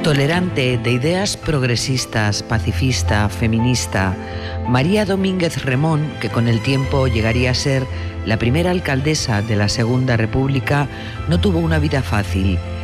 Tolerante, de ideas progresistas, pacifista, feminista, María Domínguez Remón, que con el tiempo llegaría a ser la primera alcaldesa de la Segunda República, no tuvo una vida fácil